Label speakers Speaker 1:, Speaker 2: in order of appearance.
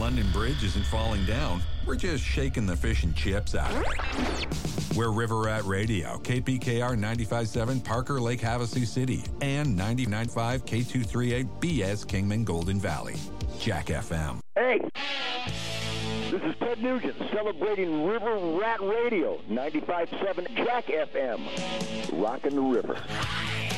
Speaker 1: London Bridge isn't falling down. We're just shaking the fish and chips out of it. We're River Rat Radio, KPKR 95.7 Parker Lake Havasu City, and 99.5 K238 BS Kingman Golden Valley. Jack FM.
Speaker 2: Hey, this is Ted Nugent celebrating River Rat Radio, 95.7 Jack FM, rockin' the river.